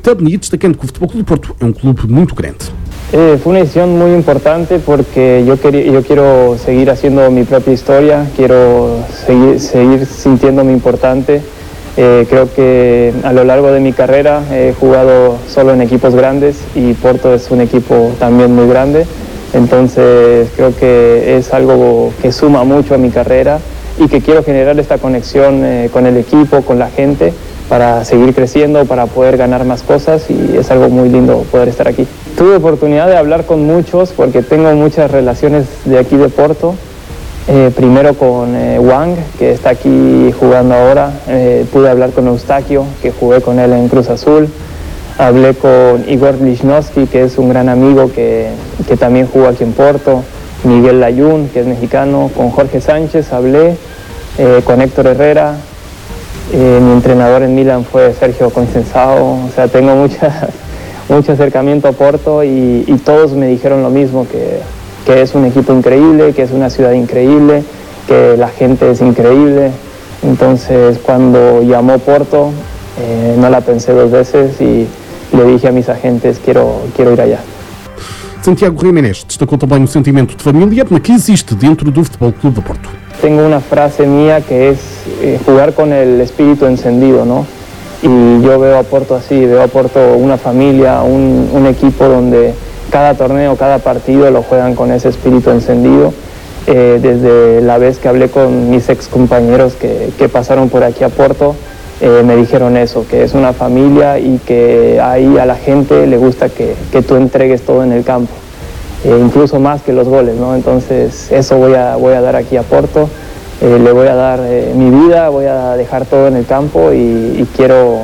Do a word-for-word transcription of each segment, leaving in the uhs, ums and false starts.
Porto, e destacando que o Futebol Clube do Porto é um clube muito grande. Eh, fue una decisión muy importante porque yo, quería, yo quiero seguir haciendo mi propia historia, quiero seguir, seguir sintiéndome importante. Eh, creo que a lo largo de mi carrera he jugado solo en equipos grandes y Porto es un equipo también muy grande, entonces creo que es algo que suma mucho a mi carrera y que quiero generar esta conexión eh, con el equipo, con la gente, para seguir creciendo, para poder ganar más cosas, y es algo muy lindo poder estar aquí. Tuve oportunidad de hablar con muchos porque tengo muchas relaciones de aquí de Porto. Eh, primero con eh, Wang, que está aquí jugando ahora. Eh, pude hablar con Eustaquio, que jugué con él en Cruz Azul. Hablé con Igor Lichnowsky, que es un gran amigo que, que también jugó aquí en Porto. Miguel Layún, que es mexicano. Con Jorge Sánchez hablé. Eh, con Héctor Herrera. Eh, mi entrenador en Milan fue Sergio Conceição. O sea, tengo mucha, mucho acercamiento a Porto y, y todos me dijeron lo mismo, que que es un equipo increíble, que es una ciudad increíble, que la gente es increíble. Entonces, cuando llamó Porto, eh, no la pensé dos veces y le dije a mis agentes, quiero, quiero ir allá. Santiago Jiménez destacou também o sentimento de família que existe dentro do Futebol Clube do Porto. Tengo una frase mía que es eh, jugar con el espíritu encendido, ¿no? Y yo veo a Porto así, veo a Porto una familia, un, un equipo donde cada torneo, cada partido lo juegan con ese espíritu encendido. Eh, desde la vez que hablé con mis ex compañeros que, que pasaron por aquí a Porto, eh, me dijeron eso, que es una familia y que ahí a la gente le gusta que, que tú entregues todo en el campo, eh, incluso más que los goles, ¿no? Entonces eso voy a, voy a dar aquí a Porto, eh, le voy a dar eh, mi vida, voy a dejar todo en el campo y, y quiero...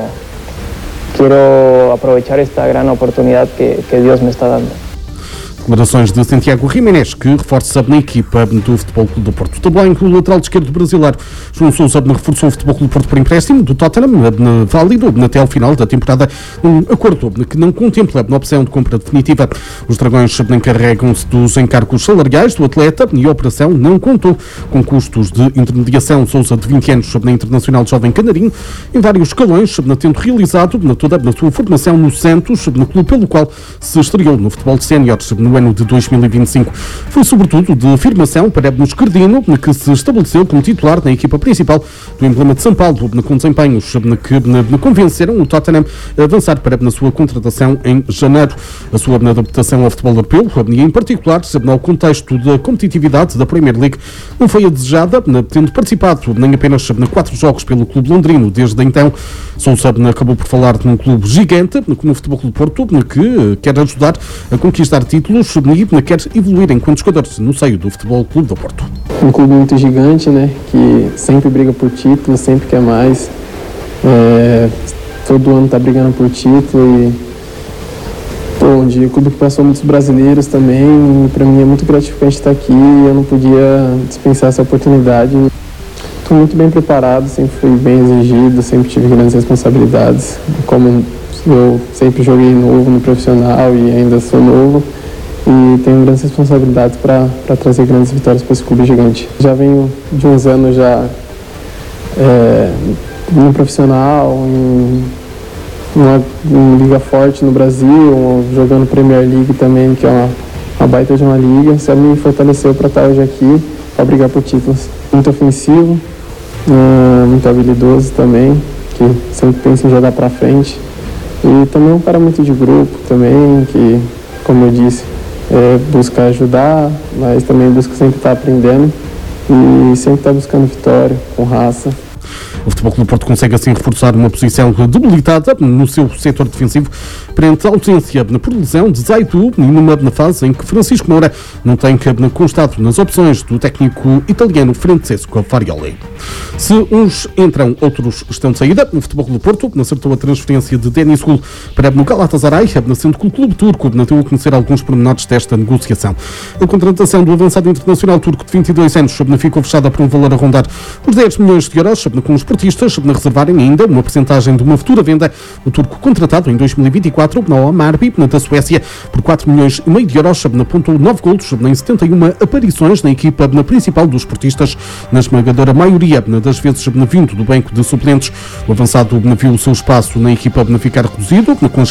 Quiero aprovechar esta gran oportunidad que, que Dios me está dando. Declarações de Santiago Jiménez, que reforça na equipa do Futebol Clube do Porto. Também o lateral esquerdo brasileiro João Sousa reforçou o Futebol Clube do Porto por empréstimo do Tottenham, válido até ao final da temporada, um acordo que não contempla a opção de compra definitiva. Os Dragões encarregam-se dos encargos salariais do atleta e a operação não contou com custos de intermediação. Sousa, de vinte anos, na Internacional Jovem Canarinho, em vários escalões, tendo realizado na toda a sua formação no Santos, no clube pelo qual se estreou no futebol de séniores no ano de dois mil e vinte e cinco. Foi sobretudo de afirmação para Ebno Esquerdino, que se estabeleceu como titular na equipa principal do emblema de São Paulo, com desempenhos que convenceram o Tottenham a avançar para a sua contratação em janeiro. A sua adaptação ao futebol europeu, e em particular ao contexto da competitividade da Premier League, não foi a desejada, tendo participado nem apenas em quatro jogos pelo clube londrino desde então. Sousa acabou por falar de um clube gigante, como o Futebol Clube do Porto, que quer ajudar a conquistar títulos e quer evoluir enquanto jogador no seio do Futebol Clube do Porto. Um clube muito gigante, né, que sempre briga por títulos, sempre quer mais. É, todo ano está brigando por título e pô, um clube que passou muitos brasileiros também. Para mim é muito gratificante estar aqui e eu não podia dispensar essa oportunidade. Estou muito bem preparado, sempre fui bem exigido, sempre tive grandes responsabilidades. Como eu sempre joguei novo no profissional e ainda sou novo, e tenho grandes responsabilidades para trazer grandes vitórias para esse clube gigante. Já venho de uns anos já é, no profissional, em uma, uma liga forte no Brasil, jogando Premier League também, que é uma, uma baita de uma liga. Isso me fortaleceu para estar hoje aqui, para brigar por títulos. Muito ofensivo, é, muito habilidoso também, que sempre pensa em jogar para frente. E também um cara muito de grupo também, que, como eu disse, é, busca ajudar, mas também busca sempre estar aprendendo e sempre estar buscando vitória, com raça. O Futebol Clube do Porto consegue assim reforçar uma posição debilitada no seu setor defensivo perante a ausência por lesão de Zaidu e numa fase em que Francisco Moura não tem constado nas opções do técnico italiano Francesco Farioli. Se uns entram, outros estão de saída. O Futebol Clube do Porto acertou a transferência de Deniz Gül para o Galatasaray, sendo que o clube turco deu a conhecer alguns pormenores desta negociação. A contratação do avançado internacional turco de vinte e dois anos ficou fechada por um valor a rondar os dez milhões de euros, com os portistas reservarem ainda uma percentagem de uma futura venda. O turco, contratado em dois mil e vinte e quatro na Hammarby, da Suécia, por quatro milhões e meio de euros, apontou nove golos em setenta e uma aparições na equipa na principal dos portistas, na esmagadora maioria das vezes vindo do banco de suplentes. O avançado viu o seu espaço na equipa ficar reduzido, com